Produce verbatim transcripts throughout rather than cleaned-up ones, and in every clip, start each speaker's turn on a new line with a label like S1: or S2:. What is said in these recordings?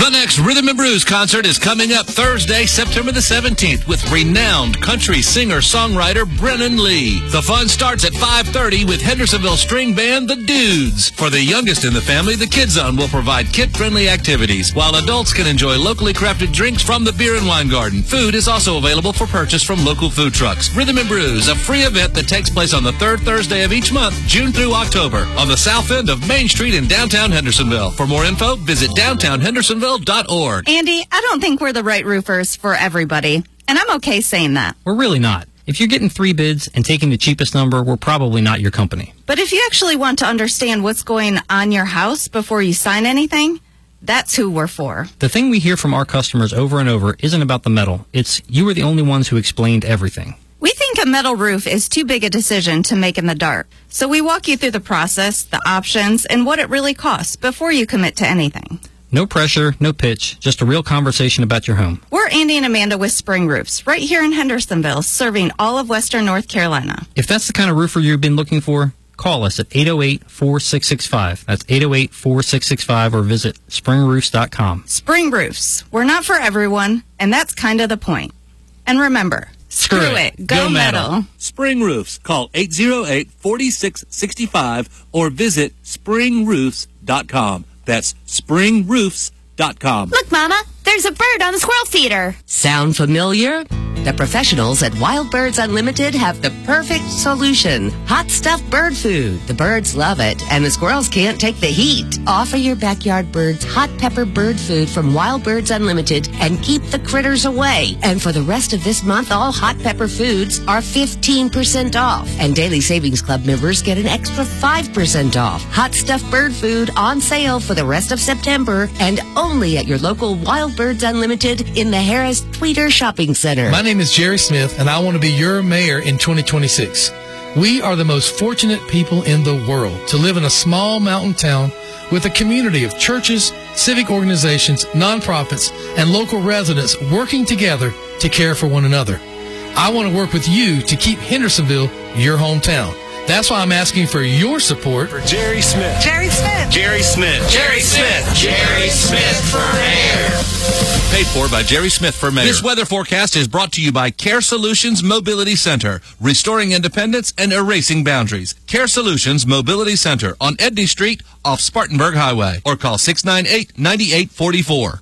S1: Connex Rhythm and Blues concert is coming up Thursday, September the seventeenth with renowned country singer-songwriter Brennan Lee. The fun starts at five thirty with Hendersonville string band The Dudes. For the youngest in the family, the Kid Zone will provide kid-friendly activities, while adults can enjoy locally crafted drinks from the Beer and Wine Garden. Food is also available for purchase from local food trucks. Rhythm and Brews, a free event that takes place on the third Thursday of each month, June through October, on the south end of Main Street in downtown Hendersonville. For more info, visit downtown hendersonville dot org.
S2: Andy, I don't think we're the right roofers for everybody, and I'm okay saying that.
S3: We're really not. If you're getting three bids and taking the cheapest number, we're probably not your company.
S2: But if you actually want to understand what's going on your house before you sign anything, that's who we're for.
S3: The thing we hear from our customers over and over isn't about the metal. It's you were the only ones who explained everything.
S2: We think a metal roof is too big a decision to make in the dark. So we walk you through the process, the options, and what it really costs before you commit to anything.
S3: No pressure, no pitch, just a real conversation about your home.
S2: We're Andy and Amanda with Spring Roofs, right here in Hendersonville, serving all of Western North Carolina.
S3: If that's the kind of roofer you've been looking for, call us at eight oh eight, four six six five. That's eight oh eight, four six six five, or visit spring roofs dot com.
S2: Spring Roofs. We're not for everyone, and that's kind of the point. And remember, screw, screw it. it. Go, Go metal. metal.
S1: Spring Roofs. Call eight oh eight, four six six five or visit spring roofs dot com. That's spring roofs dot com.
S4: Look, Mama, there's a bird on the squirrel feeder.
S5: Sound familiar? The professionals at Wild Birds Unlimited have the perfect solution. Hot stuffed bird food. The birds love it, and the squirrels can't take the heat. Offer your backyard birds hot pepper bird food from Wild Birds Unlimited and keep the critters away. And for the rest of this month, all hot pepper foods are fifteen percent off. And Daily Savings Club members get an extra five percent off. Hot stuffed bird food on sale for the rest of September and only at your local Wild Birds Unlimited in the Harris Tweeter Shopping Center.
S6: My name is Jerry Smith, and I want to be your mayor in twenty twenty-six. We are the most fortunate people in the world to live in a small mountain town with a community of churches, civic organizations, nonprofits, and local residents working together to care for one another. I want to work with you to keep Hendersonville your hometown. That's why I'm asking for your support
S7: for Jerry Smith.
S2: Jerry Smith.
S7: Jerry Smith.
S1: Jerry Smith.
S7: Jerry Smith for mayor.
S1: Paid for by Jerry Smith for mayor. This weather forecast is brought to you by Care Solutions Mobility Center, restoring independence and erasing boundaries. Care Solutions Mobility Center on Edney Street off Spartanburg Highway, or call six nine eight, nine eight four four.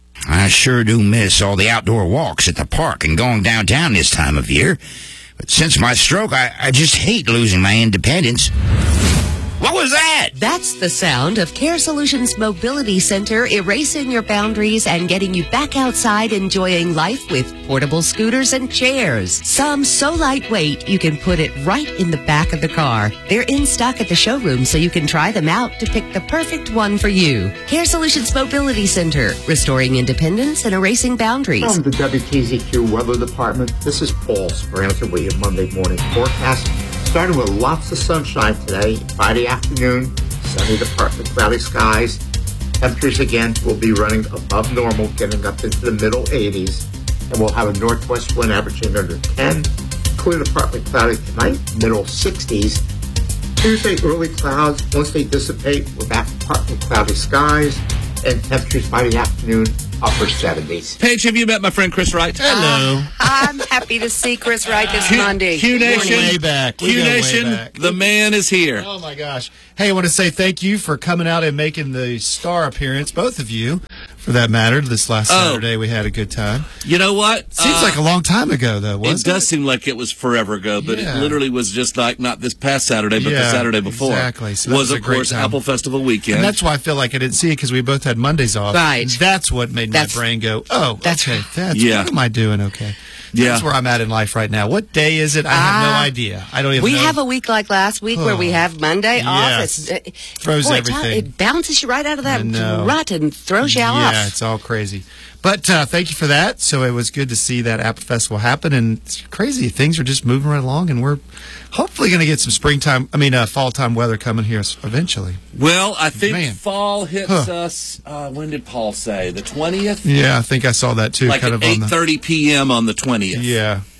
S8: I sure do miss all the outdoor walks at the park and going downtown this time of year. But since my stroke, I, I just hate losing my independence. What was that?
S5: That's the sound of Care Solutions Mobility Center erasing your boundaries and getting you back outside enjoying life with portable scooters and chairs. Some so lightweight you can put it right in the back of the car. They're in stock at the showroom so you can try them out to pick the perfect one for you. Care Solutions Mobility Center, restoring independence and erasing boundaries.
S9: From the W K Z Q Weather Department, this is Paul Speranza with your Monday morning forecast. Starting with lots of sunshine today, Friday afternoon, sunny to partly cloudy skies. Temperatures again will be running above normal, getting up into the middle eighties. And we'll have a northwest wind averaging under ten. Clear to partly cloudy tonight, middle sixties. Tuesday, early clouds. Once they dissipate, we're back to partly cloudy skies. And temperatures by the afternoon, upper seventies.
S1: Paige, have you met my friend Chris Wright?
S10: Hello.
S11: Uh, I'm happy to see Chris Wright this
S1: Q,
S11: Monday.
S1: Q Nation.
S10: Way back.
S1: Q Nation, the man is here.
S10: Oh, my gosh. Hey, I want to say thank you for coming out and making the star appearance, both of you, for that matter. This last
S1: Oh.
S10: Saturday, we had a good time.
S1: You know what?
S10: Seems
S1: Uh,
S10: like a long time ago, though,
S1: It
S10: wasn't it?
S1: does seem like it was forever ago, but
S10: Yeah.
S1: it literally was just like not this past Saturday, but the
S10: Yeah,
S1: Saturday before.
S10: exactly. So that
S1: was,
S10: was a
S1: of
S10: great
S1: course,
S10: time.
S1: Apple Festival weekend.
S10: And that's why I feel like I didn't see it, because we both had Mondays off.
S5: Right.
S10: And that's what made
S5: That's-
S10: my brain go, oh,
S5: that's-
S10: okay, that's,
S1: Yeah.
S10: what am I doing? Okay.
S1: Yeah.
S10: That's where I'm at in life right now. What day is it? I have no
S11: Ah.
S10: idea. I don't even
S11: We
S10: know.
S11: have a week like last week where we
S10: Oh.
S11: have Monday off.
S10: Yes.
S11: It's, it,
S10: Throws
S11: boy, it's how-
S10: everything.
S11: It bounces you right out of
S10: I
S11: that
S10: know.
S11: rut and throws you off.
S10: Yeah, it's all crazy. But uh, thank you for that. So it was good to see that Apple Festival happen, and it's crazy. Things are just moving right along, and we're hopefully going to get some springtime, I mean, uh, fall time weather coming here eventually.
S1: Well, I think
S10: Man.
S1: fall hits
S10: Huh.
S1: us, uh, when did Paul say? The twentieth?
S10: Yeah, I think I saw that too.
S1: Like
S10: kind
S1: at
S10: of on
S1: eight
S10: the,
S1: thirty p.m. on the twentieth.
S10: Yeah.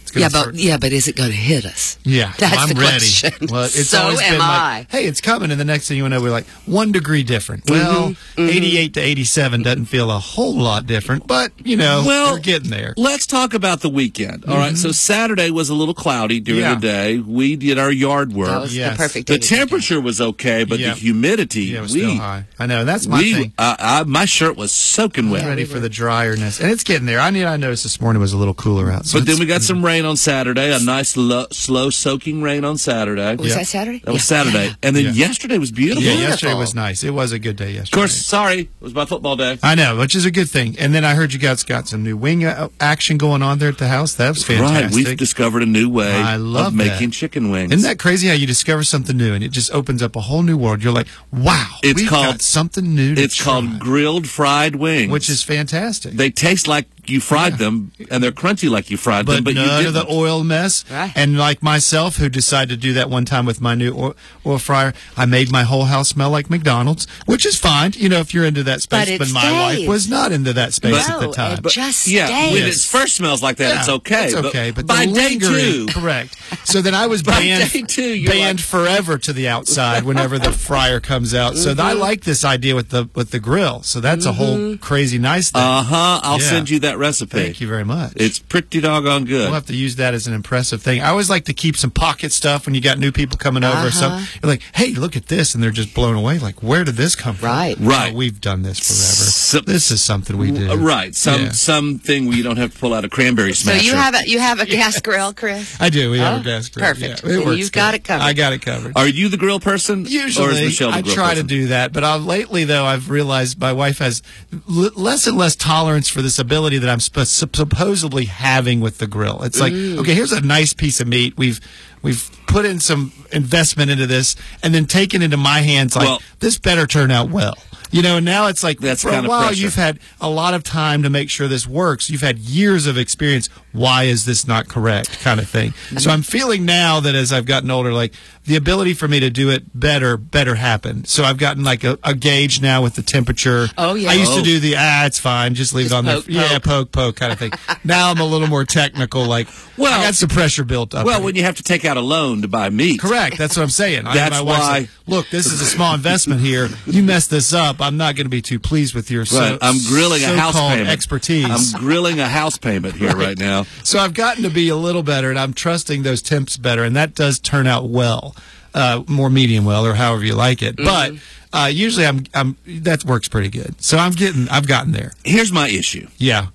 S10: It's gonna
S5: Yeah, but
S10: start-
S5: yeah, but is it going to hit us?
S10: Yeah,
S5: That's
S10: I'm
S5: the
S10: ready.
S5: question.
S10: Well, it's
S5: So
S10: always
S5: am
S10: been
S5: I.
S10: like, hey, it's coming, and the next thing you know, we're like one degree different. Well,
S5: mm-hmm.
S10: eighty-eight to eighty-seven doesn't feel a whole lot different, but you know,
S1: Well,
S10: we're getting there.
S1: Let's talk about the weekend. All right, so Saturday was a little cloudy during
S10: Yeah.
S1: the day. We did our yard work.
S5: That was
S10: Yes.
S5: the perfect
S1: the
S5: day to take
S1: temperature was okay, but
S10: Yeah.
S1: the humidity,
S10: Yeah, it was
S1: we,
S10: still high. I know that's my
S1: we,
S10: thing.
S1: uh, I, my shirt was soaking wet.
S10: I'm ready for the drierness, and it's getting there. I need. I noticed this morning was a little cooler out. So
S1: But then
S10: it's-
S1: we got some rain on Saturday, a nice lo- slow soaking rain on Saturday.
S5: Was
S10: Yeah.
S5: that Saturday?
S1: That was
S5: Yeah.
S1: Saturday. And then
S10: Yeah.
S1: yesterday was beautiful.
S10: Yeah,
S5: Beautiful.
S10: yesterday was nice. It was a good day yesterday.
S1: Of course, sorry, it was my football day.
S10: I know, which is a good thing. And then I heard you guys got some new wing uh, action going on there at the house. That was fantastic.
S1: Right, we've discovered a new way
S10: I love
S1: of making
S10: that.
S1: chicken wings.
S10: Isn't that crazy how you discover something new and it just opens up a whole new world? You're like, wow,
S1: It's
S10: we've
S1: called-
S10: got something new to
S1: It's
S10: try,
S1: called grilled fried wings,
S10: which is fantastic.
S1: they taste like you fried them, and they're crunchy like you fried
S10: but
S1: them, but you
S10: none
S1: didn't.
S10: of the oil mess.
S5: Right.
S10: And like myself, who decided to do that one time with my new oil, oil fryer, I made my whole house smell like McDonald's, which is fine, you know, if you're into that space.
S5: But
S10: But,
S5: it
S10: my
S5: stays.
S10: wife was not into that space
S5: No,
S10: at the time.
S5: it just
S1: yeah,
S5: stays.
S1: when it first smells like that,
S10: Yeah,
S1: it's okay.
S10: It's okay, but,
S1: by
S10: the
S1: day
S10: lingering-
S1: two,
S10: correct. So then I was
S1: By
S10: banned,
S1: day two, you're
S10: banned
S1: like-
S10: forever to the outside whenever the fryer comes out. So I like this idea with the with the grill. So that's a whole crazy nice thing.
S1: uh huh. I'll
S10: Yeah.
S1: send you that recipe.
S10: Thank you very much.
S1: It's pretty doggone good.
S10: We'll have to use that as an impressive thing. I always like to keep some pocket stuff when you got new people coming over or
S5: Uh-huh.
S10: something. You're like, hey, look at this. And they're just blown away. Like, where did this come from?
S5: Right.
S1: Right.
S10: Oh, we've done this forever.
S1: So-
S10: this is something we do.
S1: Uh, right, some
S10: Yeah.
S1: something where you don't have to pull out a cranberry
S5: So
S1: smasher.
S5: you have a you have a gas grill, Chris?
S10: I do. We have
S5: Oh,
S10: a gas grill.
S5: perfect.
S10: Yeah, it
S5: Then
S10: works
S5: you've got
S10: good.
S5: it covered.
S10: I got it covered.
S1: Are you the grill person? or is
S10: Usually,
S1: Michelle the
S10: I
S1: grill
S10: try
S1: person?
S10: to do that, but I've, lately, though, I've realized my wife has l- less and less tolerance for this ability that I'm sp- supposedly having with the grill. It's like, okay, here's a nice piece of meat. We've we've put in some investment into this, and then taken into my hands like
S1: Well-
S10: this better turn out well. You know, and now it's like
S1: That's
S10: for
S1: kind
S10: a
S1: of
S10: while
S1: pressure.
S10: you've had a lot of time to make sure this works. You've had years of experience. Why is this not correct? Kind of thing. So I'm feeling now that as I've gotten older, like the ability for me to do it better, better happened. So I've gotten like a, a gauge now with the temperature.
S5: Oh, yeah.
S10: I used
S1: Oh.
S10: to do the ah, it's fine, just leave
S5: Just
S10: it on
S5: poke,
S10: there. Yeah, poke, poke, kind of thing. Now I'm a little more technical. Like,
S1: Well-
S10: I got some pressure built up.
S1: Well, when you have to take out a loan to buy meat.
S10: Correct. That's what I'm saying. I-
S1: That's
S10: my wife
S1: why-
S10: said, look, this is a small investment here. You mess this up, I'm not going to be too pleased with your so,
S1: Right, I'm grilling a house
S10: so-called
S1: payment.
S10: expertise.
S1: I'm grilling a house payment here right now.
S10: So I've gotten to be a little better, and I'm trusting those temps better, and that does turn out well, uh, more medium well, or however you like it. But uh, usually, I'm, I'm that works pretty good. So I'm getting, I've gotten there.
S1: Here's my issue.
S10: Yeah.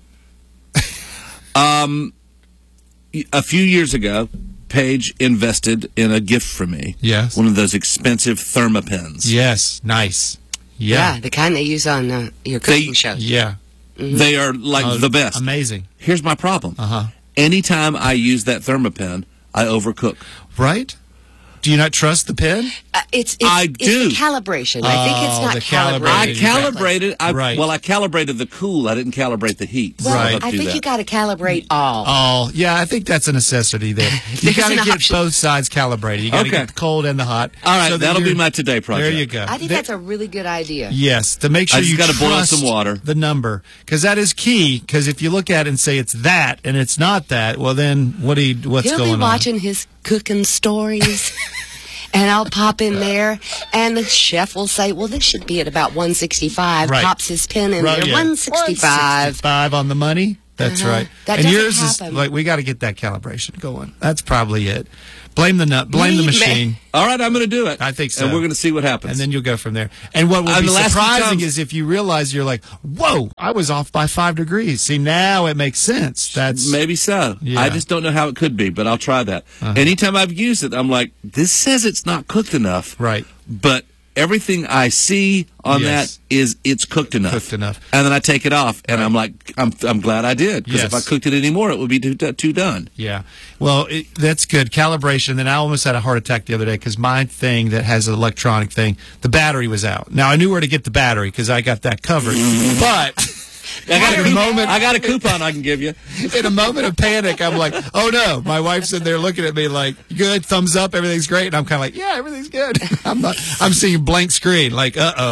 S1: Um, a few years ago, Paige invested in a gift for me.
S10: Yes.
S1: One of those expensive Thermopens.
S10: Yes. Nice.
S5: Yeah,
S10: Yeah.
S5: the kind they use on uh, your cooking
S1: They-
S5: shows.
S10: Yeah.
S1: They are like
S10: Oh,
S1: the best.
S10: Amazing.
S1: Here's my problem.
S10: Uh huh.
S1: Anytime I use that Thermopen, I overcook.
S10: Right? Do you not trust the pen?
S5: Uh, it's it's,
S1: I
S5: it's
S1: do.
S5: the calibration. I think it's
S10: Oh,
S5: not
S10: the
S5: calibrated.
S1: I
S10: Right.
S1: calibrated. I,
S10: Right.
S1: Well, I calibrated the cool. I didn't calibrate the heat. So
S5: Well,
S1: I'll
S10: Right.
S1: have to
S5: I
S1: do
S5: think
S1: that.
S5: you got to calibrate all.
S10: Oh, yeah, I think that's a necessity there. You
S5: There's
S10: got to
S5: an
S10: get
S5: option.
S10: both sides calibrated. You got to
S1: Okay.
S10: get the cold and the hot.
S1: All right,
S10: so that
S1: that'll be
S10: you're-
S1: my today project.
S10: There you go.
S5: I think
S10: There-
S5: that's a really good idea.
S10: Yes, to make sure
S1: I just
S10: you
S1: gotta boil
S10: trust
S1: some water.
S10: the number, because that is key. Because if you look at it and say it's that and it's not that, well, then what do you, what's
S5: He'll
S10: going
S5: be watching his cooking stories. And I'll pop in there, and the chef will say, well, this should be at about one sixty-five.
S10: Right.
S5: Pops his pin in
S10: Right,
S5: there,
S10: yeah.
S5: one sixty-five.
S10: one sixty-five on the money. That's
S5: Uh-huh.
S10: right.
S5: That
S10: and
S5: doesn't
S10: yours
S5: happen.
S10: is like we got to get that calibration going. That's probably it. Blame the nut. Blame the
S5: Me-
S10: machine.
S1: All right, I'm going to do it.
S10: I think so.
S1: And we're going to see what happens.
S10: And then you'll go from there. And what will
S1: And
S10: be
S1: the last few
S10: surprising
S1: times-
S10: is if you realize you're like, whoa, I was off by five degrees. See, now it makes sense. That's
S1: Maybe so.
S10: Yeah.
S1: I just don't know how it could be, but I'll try that.
S10: Uh-huh.
S1: Anytime I've used it, I'm like, this says it's not cooked enough.
S10: right.
S1: But everything I see on
S10: Yes.
S1: that is it's cooked enough.
S10: Cooked enough.
S1: And then I take it off, and I'm like, I'm I'm glad I did, because if I
S10: Yes.
S1: cooked it anymore, it would be too, too done.
S10: Yeah. Well, it, that's good. Calibration. Then I almost had a heart attack the other day because my thing that has an electronic thing, the battery was out. Now, I knew where to get the battery because I got that covered. But
S1: I got,
S10: in
S1: a,
S10: a moment,
S1: I got a coupon I can give you.
S10: in a moment of panic, I'm like, oh no. My wife's in there looking at me like, good, thumbs up, everything's great. And I'm kind of like, yeah, everything's good. I'm not, I'm seeing blank screen like, uh-oh.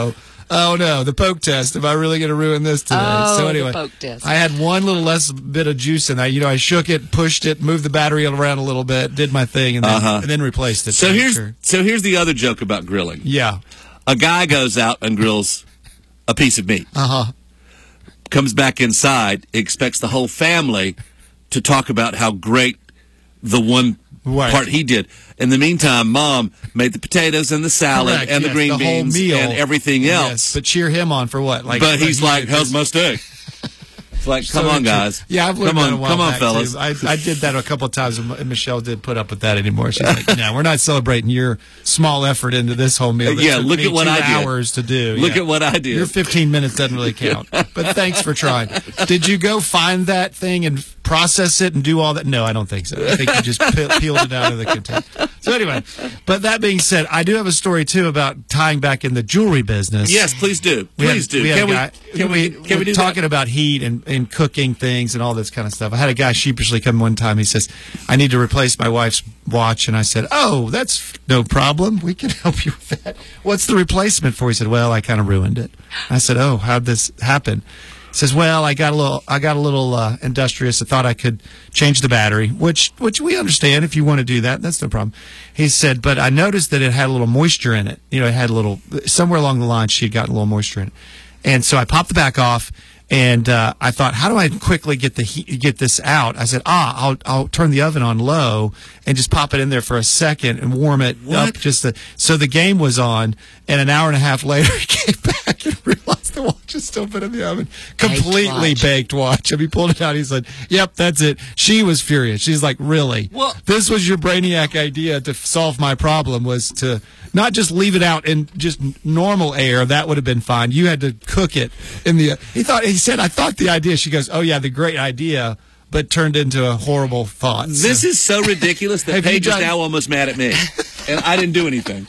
S10: Oh no, the poke test. Am I really going to ruin this today?
S5: Oh,
S10: so anyway,
S5: the poke test.
S10: I had one little less bit of juice in that. You know, I shook it, pushed it, moved the battery around a little bit, did my thing, and then,
S12: Uh-huh.
S10: and then replaced it.
S12: So
S10: to make
S12: here's
S10: sure.
S12: so here's the other joke about grilling.
S10: Yeah.
S12: A guy goes out and grills a piece of meat.
S10: Uh huh.
S12: Comes back inside, expects the whole family to talk about how great the one
S10: Right.
S12: part he did. In the meantime, Mom made the potatoes and the salad
S10: Correct,
S12: and
S10: yes,
S12: the green
S10: the whole
S12: beans
S10: meal.
S12: and everything else.
S10: Yes, but cheer him on for what? Like,
S12: but he's
S10: he
S12: like,
S10: did
S12: "How's
S10: this-
S12: my steak?" It's like, come
S10: So
S12: on,
S10: true.
S12: guys.
S10: Yeah, I've learned
S12: come
S10: that
S12: on,
S10: a while
S12: come on,
S10: back,
S12: fellas.
S10: too. I, I did that a couple of times, and Michelle did put up with that anymore. She's like, "No, we're not celebrating your small effort into this whole meal. That
S12: Yeah,
S10: took
S12: look
S10: me
S12: at what
S10: two
S12: I did.
S10: hours to do.
S12: Look
S10: Yeah.
S12: at what I did.
S10: Your fifteen minutes doesn't really count. But thanks for trying. Did you go find that thing and process it and do all that? No, I don't think so. I think you just pe- peeled it out of the container. So anyway, but that being said, I do have a story too about tying back in the jewelry business.
S12: Yes, please do.
S10: We had-
S12: Please do.
S10: we had
S12: Can
S10: a
S12: we?
S10: guy-
S12: Can we? Can we do
S10: talking
S12: that?
S10: about heat and, and cooking things and all this kind of stuff. I had a guy sheepishly come one time. He says, "I need to replace my wife's watch," and I said, "Oh, that's no problem. We can help you with that. What's the replacement for?" He said, "Well, I kind of ruined it." I said, "Oh, how'd this happen?" He says, "Well, I got a little, I got a little uh, industrious. I thought I could change the battery, which, which we understand if you want to do that. That's no problem." He said, "But I noticed that it had a little moisture in it. You know, it had a little somewhere along the line. She had gotten a little moisture in it, and so I popped the back off." And uh, I thought, how do I quickly get the heat, get this out? I said, ah, I'll I'll turn the oven on low and just pop it in there for a second and warm it up. Just to, so the game was on, and an hour and a half later, he came back and realized the watch is still been in the oven, completely
S5: watch.
S10: baked watch. And he pulled it out. He said, "Yep, that's it." She was furious. She's like, "Really?
S12: Well-
S10: This was your brainiac idea to f- solve my problem? Was to not just leave it out in just n- normal air? That would have been fine. You had to cook it in the." He thought. He said, "I thought the idea." She goes, "Oh yeah, the great idea, but turned into a horrible thought."
S12: This is so ridiculous that
S10: Have you
S12: Paige is
S10: done-
S12: now almost mad at me, and I didn't do anything.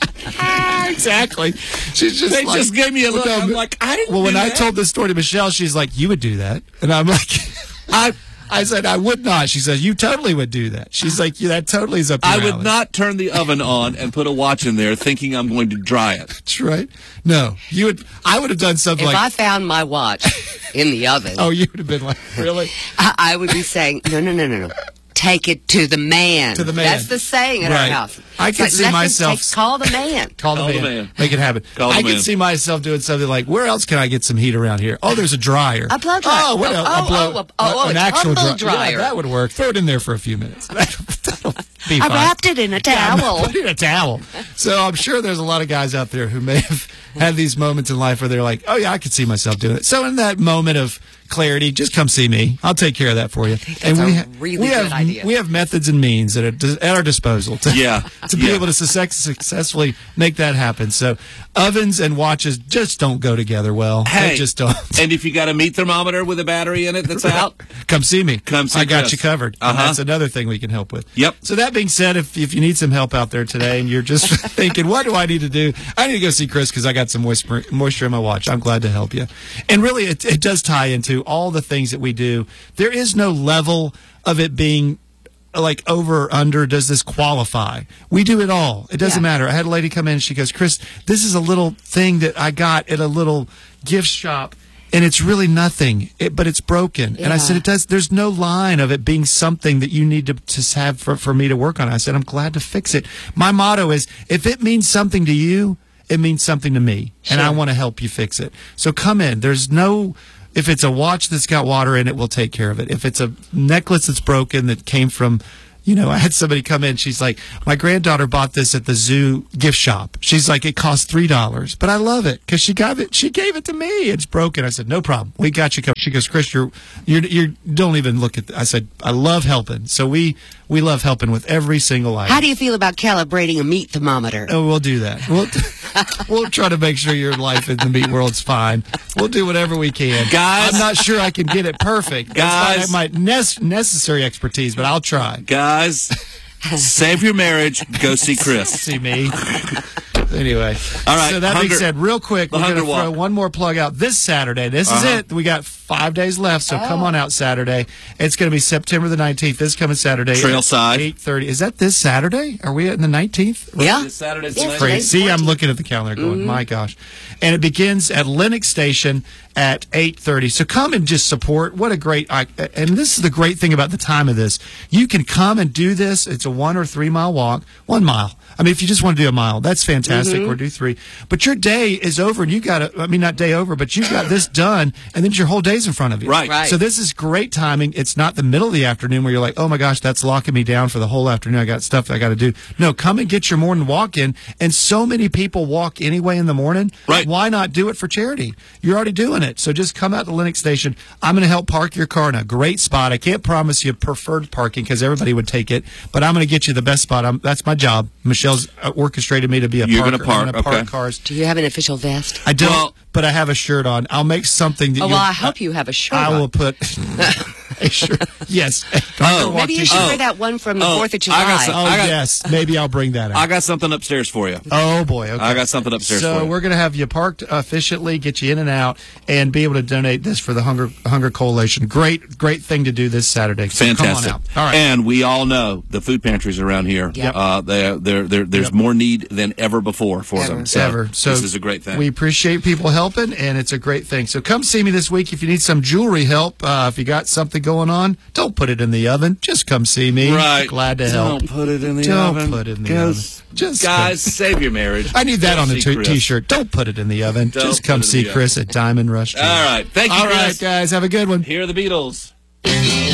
S10: exactly. She's just
S12: They
S10: like,
S12: just gave me a look.
S10: Well, no,
S12: I'm like, I didn't.
S10: Well,
S12: do
S10: when I
S12: that.
S10: told this story to Michelle, she's like, "You would do that," and I'm like, "I." I said, "I would not." She says, "You totally would do that." She's like, "Yeah, that totally is up your
S12: I would
S10: alley."
S12: not turn the oven on and put a watch in there thinking I'm going to dry it.
S10: That's right. No, you would. I would have done something
S5: If
S10: like.
S5: I found my watch in the oven,
S10: Oh, you would have been like, really?
S5: I, I would be saying, no, no, no, no, no. Take it to the man.
S10: To the man.
S5: That's the saying at
S10: Right.
S5: our house.
S10: I
S5: It's
S10: can
S5: like,
S10: see
S5: let them
S10: myself-
S5: take- call the man.
S10: Call,
S12: Call
S10: the,
S12: the
S10: man.
S12: man.
S10: Make it happen.
S12: Call the
S10: I
S12: man.
S10: can see myself doing something like, where else can I get some heat around here? Oh, there's a dryer.
S5: A blow dryer.
S10: Oh, what
S5: Oh,
S10: a,
S5: oh,
S10: a blow,
S5: oh, oh, oh,
S10: an
S5: a
S10: actual
S5: tumble
S10: dry-
S5: dryer.
S10: Yeah, that would work. Throw it in there for a few minutes. That'll, that'll be
S5: I
S10: fine.
S5: wrapped it in a
S10: Yeah,
S5: towel.
S10: put it in a towel. So I'm sure there's a lot of guys out there who may have had these moments in life where they're like, oh, yeah, I could see myself doing it. So in that moment of clarity, just come see me. I'll take care of that for you.
S5: that's
S10: we,
S5: a
S10: ha-
S5: really
S10: we
S5: good
S10: have,
S5: idea.
S10: We have methods and means that are at our disposal to,
S12: Yeah,
S10: to be
S12: yeah.
S10: able to success- successfully make that happen. So ovens and watches just don't go together well.
S12: Hey,
S10: They just don't.
S12: And if you got a meat thermometer with a battery in it that's out,
S10: Come see me.
S12: Come see
S10: I got
S12: Chris.
S10: you covered. And
S12: Uh-huh.
S10: that's another thing we can help with.
S12: Yep.
S10: So that being said, if if you need some help out there today and you're just thinking, what do I need to do? I need to go see Chris because I got some moisture, moisture in my watch. I'm glad to help you. And really, it, it does tie into all the things that we do. There is no level of it being like over or under. Does this qualify? We do it all. It doesn't
S5: Yeah.
S10: matter. I had a lady come in and she goes, Chris, this is a little thing that I got at a little gift shop. And it's really nothing, it, but it's broken. And I said,
S5: Yeah.
S10: it does. There's no line of it being something that you need to, to have for, for me to work on. I said, I'm glad to fix it. My motto is, if it means something to you, it means something to me. And I want to help you fix it. So come in. There's no, if it's a watch that's got water in it, we'll take care of it. If it's a necklace that's broken that came from, you know, I had somebody come in. She's like, my granddaughter bought this at the zoo gift shop. She's like, it cost three dollars, but I love it because she got it. She gave it to me. It's broken. I said, no problem. We got you covered. She goes, Chris, you're, you're, you don't even look at. Th-. I said, I love helping. So we, we love helping with every single item.
S5: How do you feel about calibrating a meat thermometer?
S10: Oh, we'll do that. We'll, we'll try to make sure your life in the meat world's fine. We'll do whatever we can.
S12: Guys.
S10: I'm not sure I can get it perfect. That's
S12: Guys.
S10: not my nes- necessary expertise, but I'll try.
S12: guys, save your marriage. Go see Chris.
S10: See me. Anyway.
S12: All right,
S10: So that
S12: Hunger-
S10: being said, real quick,
S12: the
S10: we're going to
S12: Hunger
S10: throw
S12: Walk.
S10: one more plug out this Saturday. This is
S12: Uh-huh.
S10: it. We got five days left, so oh. come on out Saturday. It's going to be September the nineteenth. This coming Saturday.
S12: Trailside.
S10: eight thirty. Is that this Saturday? Are we at the nineteenth?
S11: Yeah.
S12: This Saturday's
S11: yeah,
S12: the
S10: Crazy. See, I'm looking at the calendar going, mm-hmm. my gosh. And it begins at Lenox Station at eight thirty. So come and just support. What a great, I, and this is the great thing about the time of this. You can come and do this. It's a one or three mile walk. One mile. I mean, if you just want to do a mile, that's fantastic, mm-hmm. or do three. But your day is over, and you got to, I mean, not day over, but you've got this done, and then your whole day's in front of you.
S12: Right. right.
S10: So this is great timing. It's not the middle of the afternoon where you're like, oh my gosh, that's locking me down for the whole afternoon. I got stuff I got to do. No, come and get your morning walk in. And so many people walk anyway in the morning.
S12: Right.
S10: Why not do it for charity? You're already doing it. So just come out to Lenox Station. I'm going to help park your car in a great spot. I can't promise you preferred parking because everybody would take it, but I'm going to get you the best spot. I'm, that's my job. Michelle's orchestrated me to be a
S12: You're
S10: parker.
S12: Gonna park,
S10: I'm going to park
S12: okay.
S10: cars.
S11: Do you have an official vest?
S10: I don't,
S12: well,
S10: but I have a shirt on. I'll make something that
S11: Oh,
S10: you.
S11: well, I hope you have a shirt
S10: I
S11: on.
S10: will put a shirt. Yes.
S12: Oh,
S11: maybe you should
S12: oh.
S11: wear that one from the
S12: Oh,
S11: Fourth of
S12: I got
S11: July.
S12: some-
S10: Oh,
S12: I got-
S10: yes. Maybe I'll bring that out.
S12: I got something upstairs for you.
S10: Oh, boy. Okay.
S12: I got something upstairs
S10: so
S12: for you.
S10: we're going to have you parked efficiently, get you in and out, and be able to donate this for the Hunger Hunger Coalition. Great, great thing to do this Saturday. So
S12: Fantastic.
S10: Come on out. All right.
S12: And we all know the food pantries around here.
S11: Yep.
S12: Uh, they, they're, they're, there's
S10: Yep.
S12: more need than ever before for
S11: Ever.
S12: them. So
S10: Ever. So
S12: this is a great thing.
S10: We appreciate people helping, and it's a great thing. So come see me this week if you need some jewelry help. Uh, if you got something going on, don't put it in the oven. Just come see me.
S12: Right.
S10: Glad to help.
S12: Don't put it in the
S10: Don't
S12: oven.
S10: put it in the oven. Just
S12: guys,
S10: come.
S12: save your marriage.
S10: I need that
S12: Go
S10: on a
S12: see
S10: t-
S12: Chris.
S10: t-shirt. Don't put it in the oven.
S12: Don't
S10: Just
S12: put
S10: come
S12: it in
S10: see
S12: the
S10: Chris at Diamond Rush.
S12: All right. Thank you,
S10: All right,
S12: Chris.
S10: guys. Have a good one.
S12: Here are the Beatles.